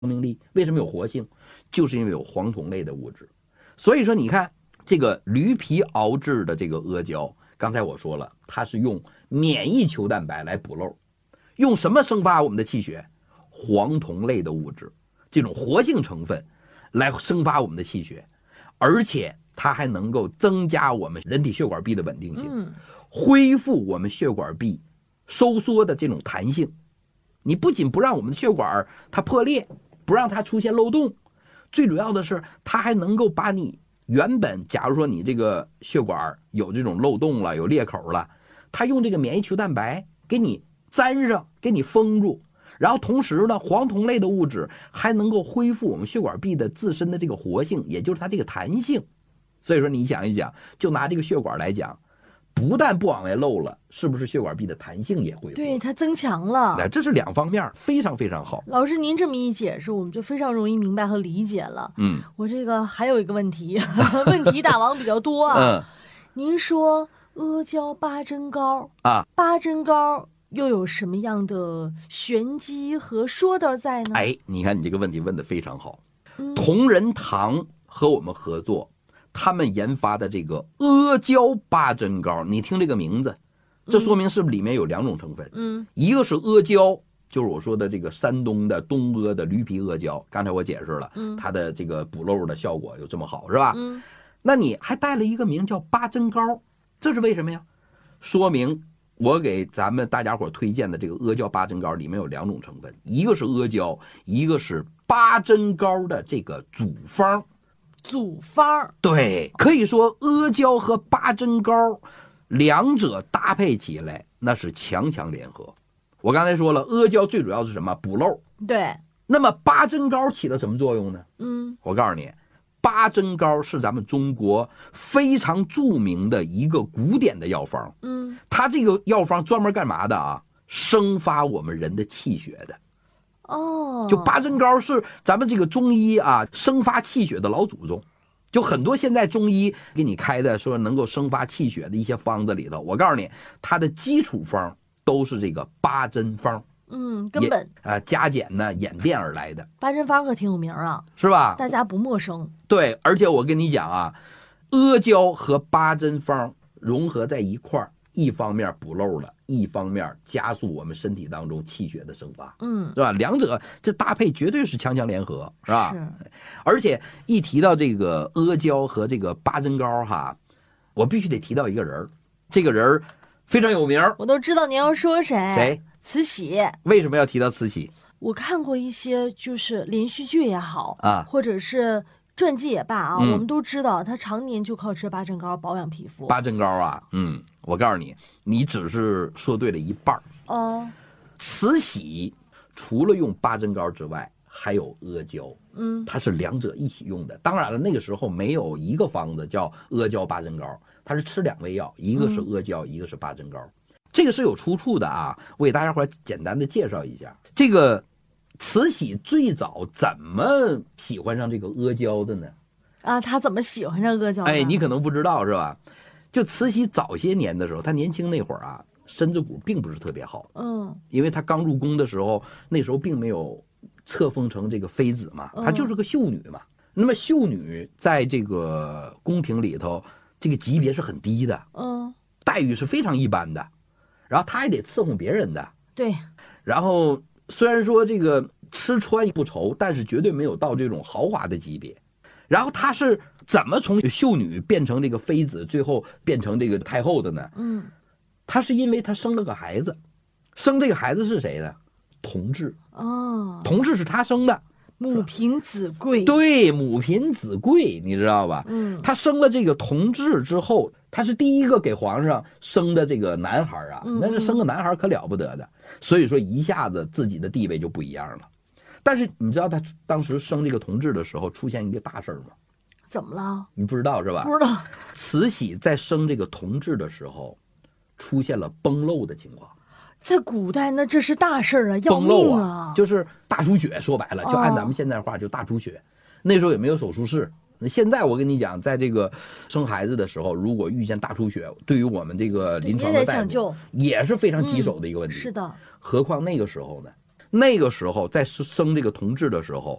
命力，为什么有活性？就是因为有黄酮类的物质。所以说你看这个驴皮熬制的这个阿胶，刚才我说了，它是用免疫球蛋白来补漏，用什么生发我们的气血？黄酮类的物质，这种活性成分来生发我们的气血，而且它还能够增加我们人体血管壁的稳定性，恢复我们血管壁收缩的这种弹性。你不仅不让我们的血管它破裂，不让它出现漏洞，最主要的是它还能够把你原本假如说你这个血管有这种漏洞了，有裂口了，它用这个免疫球蛋白给你粘上，给你封住。然后同时呢，黄酮类的物质还能够恢复我们血管壁的自身的这个活性，也就是它这个弹性。所以说你想一想，就拿这个血管来讲，不但不往外漏了，是不是血管壁的弹性也恢复？ 对，它增强了。 这是两方面，非常非常好。 老师您这么一解释，我们就非常容易明白和理解了。我这个还有一个问题，问题大王比较多啊。您说阿胶八珍膏啊，八珍膏又有什么样的玄机和说道在呢？ 你看你这个问题问得非常好。同仁堂和我们合作，他们研发的这个阿胶八珍膏，你听这个名字，这说明是不是里面有两种成分？一个是阿胶，就是我说的这个山东的东阿的驴皮阿胶，刚才我解释了，它的这个补漏的效果有这么好，是吧？那你还带了一个名叫八珍膏，这是为什么呀？说明我给咱们大家伙推荐的这个阿胶八珍膏里面有两种成分，一个是阿胶，一个是八珍膏的这个组方。 组方， 对，可以说阿胶和八珍膏两者搭配起来那是强强联合。我刚才说了，阿胶最主要是什么？补漏。 对。 那么八珍膏起了什么作用呢？我告诉你，八珍膏是咱们中国非常著名的一个古典的药方。它这个药方专门干嘛的啊？生发我们人的气血的。就八珍膏是咱们这个中医啊生发气血的老祖宗。就很多现在中医给你开的说能够生发气血的一些方子里头，我告诉你，它的基础方都是这个八珍方。 根本加减呢演变而来的。 八珍方可挺有名啊， 是吧？ 大家不陌生。 对，而且我跟你讲啊，阿胶和八珍方融合在一块儿，一方面补漏了，一方面加速我们身体当中气血的生发，是吧？两者这搭配绝对是强强联合，是吧？ 是。 而且一提到这个阿胶和这个八珍膏哈，我必须得提到一个人，这个人非常有名， 我都知道您要说谁。 谁？ 慈禧。 为什么要提到慈禧？ 我看过一些就是连续剧也好啊， 或者是传记也罢啊，我们都知道他常年就靠吃八珍膏保养皮肤。 八珍膏啊，我告诉你，你只是说对了一半慈禧除了用八珍膏之外，还有阿胶，它是两者一起用的。当然了，那个时候没有一个方子叫阿胶八珍膏，它是吃两味药，一个是阿胶，一个是八珍膏。这个是有出处的啊，我给大家伙简单的介绍一下。这个慈禧最早怎么喜欢上这个阿胶的呢？ 她怎么喜欢上阿胶的？ 你可能不知道是吧？就慈禧早些年的时候，她年轻那会儿啊，身子骨并不是特别好，因为她刚入宫的时候，那时候并没有册封成这个妃子嘛，她就是个秀女嘛。那么秀女在这个宫廷里头，这个级别是很低的，待遇是非常一般的。然后他还得伺候别人的， 对。 然后虽然说这个吃穿不愁，但是绝对没有到这种豪华的级别。然后他是怎么从秀女变成这个妃子，最后变成这个太后的呢？他是因为他生了个孩子，生这个孩子是谁呢？同治。同治是他生的。 母凭子贵。 对，母凭子贵，你知道吧？他生了这个同治之后，他是第一个给皇上生的这个男孩啊，那这生个男孩可了不得的，所以说一下子自己的地位就不一样了。但是你知道他当时生这个同治的时候出现一个大事吗？ 怎么了？ 你不知道是吧？ 不知道。 慈禧在生这个同治的时候出现了崩漏的情况。 在古代那这是大事啊，要命啊， 就是大出血，说白了就按咱们现在话就大出血。那时候也没有手术室，现在我跟你讲，在这个生孩子的时候，如果遇见大出血，对于我们这个临床的大夫也是非常棘手的一个问题。 是的。 何况那个时候呢， 那个时候在生这个同治的时候，